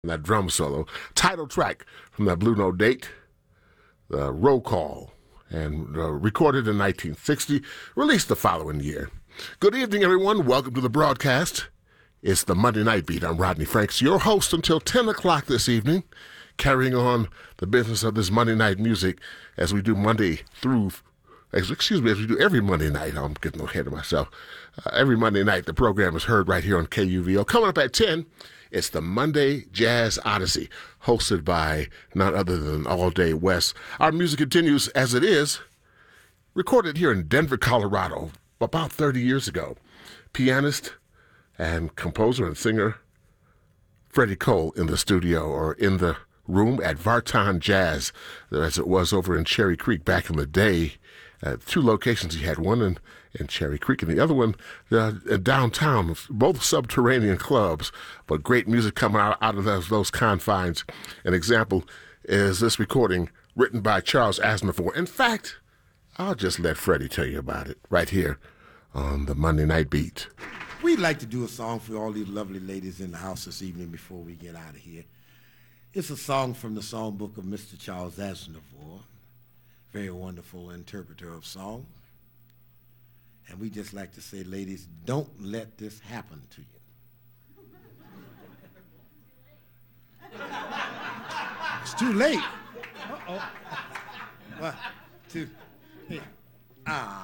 That drum solo. Title track from that Blue Note date, the Roll Call, and recorded in 1960, released the following year. Good evening, everyone. Welcome to the broadcast. It's the Monday Night Beat. I'm Rodney Franks, your host until 10 o'clock this evening, carrying on the business of this Monday night music as we do as we do every Monday night. I'm getting ahead of myself. Every Monday night, the program is heard right here on KUVO. Coming up at 10, it's the Monday Jazz Odyssey, hosted by none other than All Day West. Our music continues as it is, recorded here in Denver, Colorado, about 30 years ago. Pianist and composer and singer Freddie Cole in the studio, or in the room at Vartan Jazz, as it was over in Cherry Creek back in the day. Two locations he had, one in Cherry Creek and the other one downtown, both subterranean clubs, but great music coming out of those confines. An example is this recording written by Charles Aznavour. In fact, I'll just let Freddie tell you about it right here on the Monday Night Beat. We'd like to do a song for all these lovely ladies in the house this evening before we get out of here. It's a song from the songbook of Mr. Charles Aznavour, very wonderful interpreter of song. And we just like to say, ladies, don't let this happen to you. It's too late. Uh-oh. 1, 2, 3.